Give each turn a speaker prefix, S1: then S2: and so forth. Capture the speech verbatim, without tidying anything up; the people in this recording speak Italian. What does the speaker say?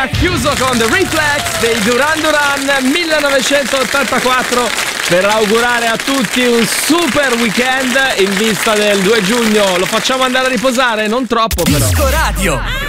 S1: ha chiuso con The Reflex dei Duran Duran millenovecentottantaquattro per augurare a tutti un super weekend in vista del due giugno. Lo facciamo andare a riposare? Non troppo però.
S2: Disco Radio.